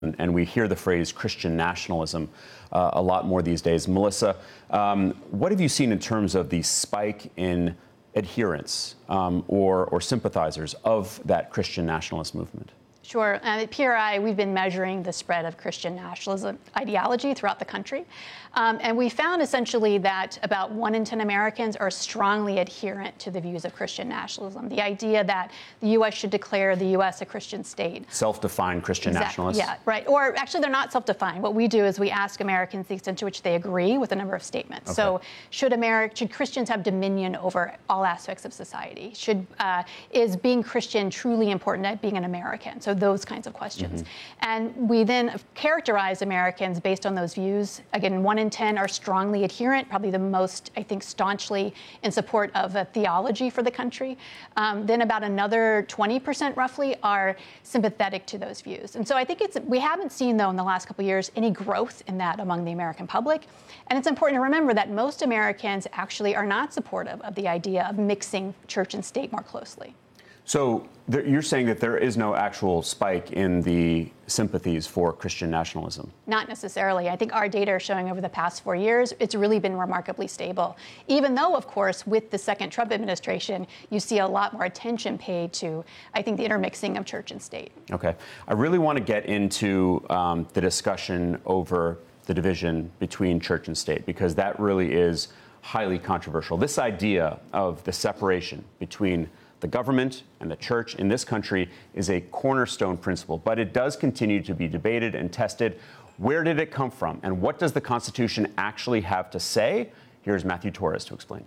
And we hear the phrase Christian nationalism a lot more these days. Melissa, what have you seen in terms of the spike in adherents or sympathizers of that Christian nationalist movement? Sure. At PRI, we've been measuring the spread of Christian nationalism ideology throughout the country. And we found essentially that about 1 in 10 Americans are strongly adherent to the views of Christian nationalism. The idea that the U.S. should declare the U.S. a Christian state. Self-defined Christian nationalists? Yeah, right. Or actually, they're not self-defined. What we do is we ask Americans the extent to which they agree with a number of statements. Okay. So should Christians have dominion over all aspects of society? Is being Christian truly important at being an American? So those kinds of questions. And we then characterize Americans based on those views. Again, 1 in 10 are strongly adherent, probably the most, I think, staunchly in support of a theology for the country. Then about another 20% roughly are sympathetic to those views. And so I think we haven't seen, though, in the last couple of years, any growth in that among the American public. And it's important to remember that most Americans actually are not supportive of the idea of mixing church and state more closely. So you're saying that there is no actual spike in the sympathies for Christian nationalism? Not necessarily. I think our data are showing over the past 4 years, it's really been remarkably stable. Even though, of course, with the second Trump administration, you see a lot more attention paid to, I think, the intermixing of church and state. Okay. I really want to get into the discussion over the division between church and state, because that really is highly controversial. This idea of the separation between the government and the church in this country is a cornerstone principle, but it does continue to be debated and tested. Where did it come from, and what does the Constitution actually have to say? Here's Matthew Torres to explain.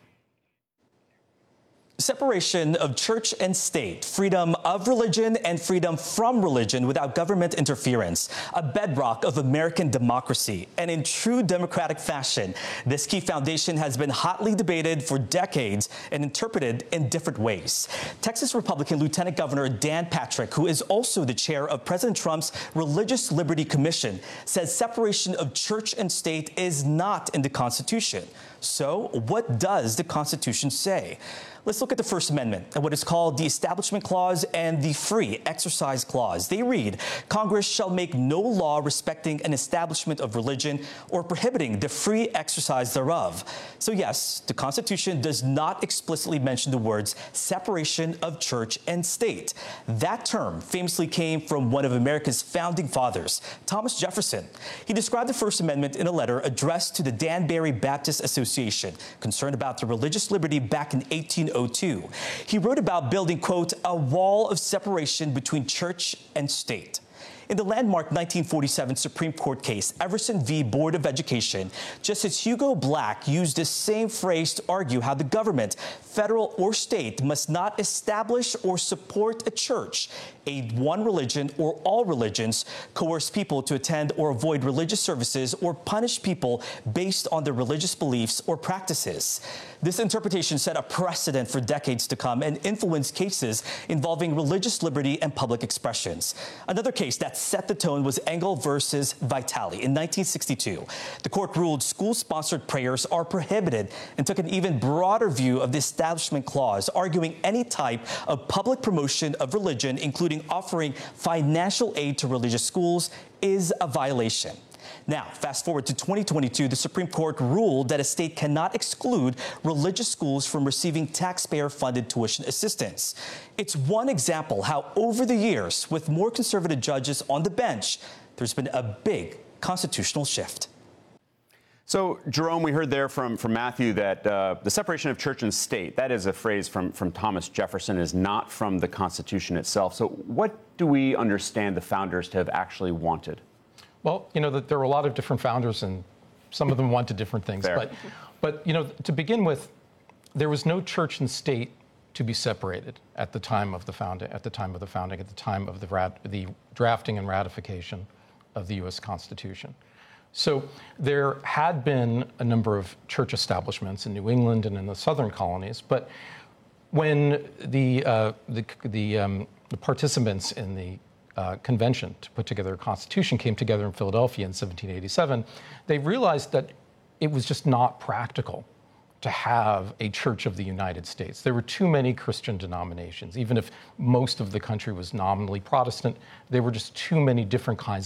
Separation of church and state, freedom of religion and freedom from religion without government interference, a bedrock of American democracy. And in true democratic fashion, this key foundation has been hotly debated for decades and interpreted in different ways. Texas Republican Lieutenant Governor Dan Patrick, who is also the chair of President Trump's Religious Liberty Commission, says separation of church and state is not in the Constitution. So what does the Constitution say? Let's look at the First Amendment and what is called the Establishment Clause and the Free Exercise Clause. They read, Congress shall make no law respecting an establishment of religion or prohibiting the free exercise thereof. So yes, the Constitution does not explicitly mention the words separation of church and state. That term famously came from one of America's founding fathers, Thomas Jefferson. He described the First Amendment in a letter addressed to the Danbury Baptist Association, concerned about the religious liberty back in 1802. He wrote about building, quote, a wall of separation between church and state. In the landmark 1947 Supreme Court case, Everson v. Board of Education, Justice Hugo Black used this same phrase to argue how the government, federal or state, must not establish or support a church, aid one religion or all religions, coerce people to attend or avoid religious services, or punish people based on their religious beliefs or practices. This interpretation set a precedent for decades to come and influenced cases involving religious liberty and public expressions. Another case that set the tone was Engel versus Vitale in 1962. The court ruled school-sponsored prayers are prohibited and took an even broader view of the Establishment Clause, arguing any type of public promotion of religion, including offering financial aid to religious schools, is a violation. Now, fast forward to 2022, the Supreme Court ruled that a state cannot exclude religious schools from receiving taxpayer-funded tuition assistance. It's one example how over the years, with more conservative judges on the bench, there's been a big constitutional shift. So, Jerome, we heard there from Matthew that the separation of church and state, that is a phrase from Thomas Jefferson, is not from the Constitution itself. So what do we understand the founders to have actually wanted? Well, you know, there were a lot of different founders, and some of them wanted different things. But you know, to begin with, there was no church and state to be separated at the time of the founding, at the time of the drafting and ratification of the U.S. Constitution. So there had been a number of church establishments in New England and in the southern colonies, but when the participants in the convention to put together a constitution came together in Philadelphia in 1787, they realized that it was just not practical to have a Church of the United States. There were too many Christian denominations. Even if most of the country was nominally Protestant, there were just too many different kinds